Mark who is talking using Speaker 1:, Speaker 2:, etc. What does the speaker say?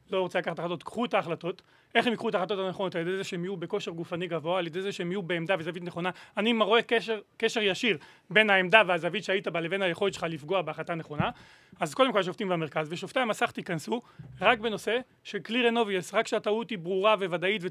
Speaker 1: לא רוצה לקחת החלטות, קחו את ההחלטות. איך הם יקחו את ההחלטות הנכונות? על ידי זה שהם יהיו בכושר גופני גבוה, על ידי זה שהם יהיו בעמדה וזווית נכונה. אני רואה קשר ישיר בין העמדה והזווית שהיית בה לבין היכולת שלך לפגוע בהחלטה נכונה. אז קודם כל השופטים במרכז, ושופטי המסך תיכנסו רק בנושא של clear and obvious, רק שהטעות היא ברורה וודאית